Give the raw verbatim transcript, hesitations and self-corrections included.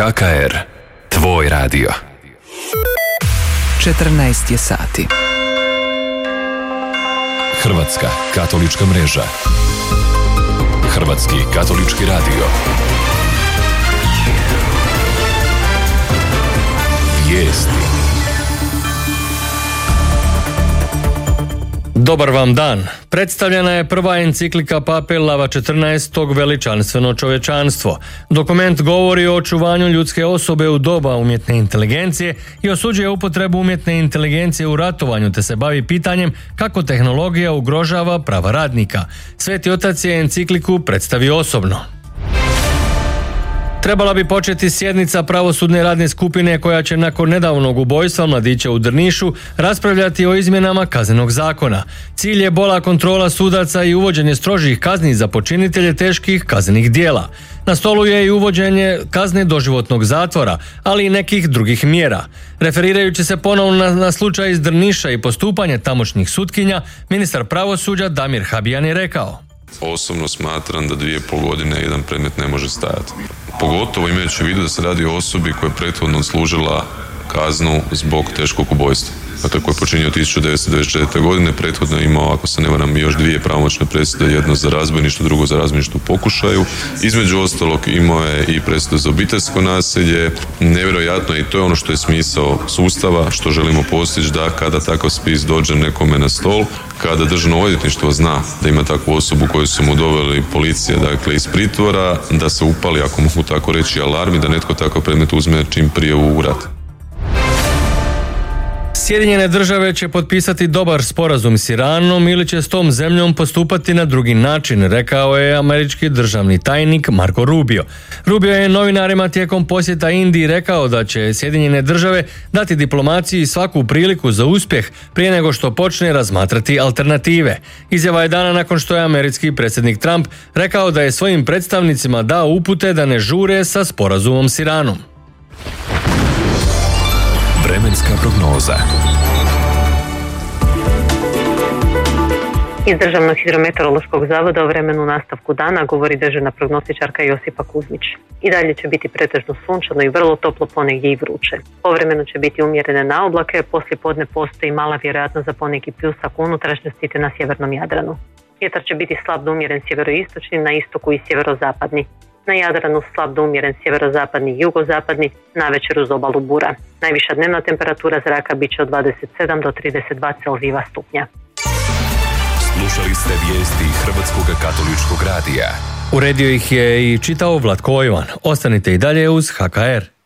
H K R, tvoj radio. četrnaest je sati. Hrvatska katolička mreža. Hrvatski katolički radio. Vijesti. Dobar vam dan. Predstavljena je prva enciklika Pape Lava četrnaestog Veličanstveno čovječanstvo. Dokument govori o očuvanju ljudske osobe u doba umjetne inteligencije i osuđuje upotrebu umjetne inteligencije u ratovanju, te se bavi pitanjem kako tehnologija ugrožava prava radnika. Sveti otac je encikliku predstavio osobno. Trebala bi početi sjednica pravosudne radne skupine koja će nakon nedavnog ubojstva mladića u Drnišu raspravljati o izmjenama kaznenog zakona. Cilj je bolja kontrola sudaca i uvođenje strožih kazni za počinitelje teških kaznenih dijela. Na stolu je i uvođenje kazne doživotnog zatvora, ali i nekih drugih mjera. Referirajući se ponovno na, na slučaj iz Drniša i postupanje tamošnjih sutkinja, ministar pravosuđa Damir Habijan je rekao: Osobno smatram da dvije i pol godine jedan predmet ne može stajati. Pogotovo imajući u vidu da se radi o osobi koja je prethodno služila kaznu zbog teškog ubojstva. Dakle, koji je počinio tisuću devetsto devedeset četvrte. godine, prethodno je imao, ako se ne varam, još dvije pravomoćne presude, jedno za razbojništvo, drugo za razbojništvo u pokušaju. Između ostalog imao je i presudu za obiteljsko nasilje. Nevjerojatno, i to je ono što je smisao sustava, što želimo postići, da kada takav spis dođe nekome na stol, kada državno odvjetništvo zna da ima takvu osobu koju su mu doveli policija, dakle iz pritvora, da se upali, ako mogu tako reći, alarmi, da netko takav predmet uzme čim prije u rad. Sjedinjene države će potpisati dobar sporazum s Iranom ili će s tom zemljom postupati na drugi način, rekao je američki državni tajnik Marco Rubio. Rubio je novinarima tijekom posjeta Indiji rekao da će Sjedinjene države dati diplomaciji svaku priliku za uspjeh prije nego što počne razmatrati alternative. Izjava je dana nakon što je američki predsjednik Trump rekao da je svojim predstavnicima dao upute da ne žure sa sporazumom s Iranom. Vremenska prognoza. Iz Državnog hidrometeorološkog zavoda o vremenu nastavku dana govori dežurna prognostičarka Josipa Kuzmić. I dalje će biti pretežno sunčano i vrlo toplo, ponegdje i vruće. Povremeno će biti umjerene naoblake, poslije podne postoji mala vjerojatnost za poneki pljusak u unutrašnjosti te na sjevernom Jadranu. Vjetar će biti slab do umjeren sjeveroistočni, na istoku i sjeverozapadni. Na Jadranu slab do umjeren sjeverozapadni i jugozapadni, navečer uz obalu bura. Najviša dnevna temperatura zraka bit će od dvadeset sedam do trideset dva Celzijeva stupnja. Slušali ste vijesti Hrvatskog katoličkog radija. Uredio ih je i čitao Vlatko Ivan. Ostanite i dalje uz H K R.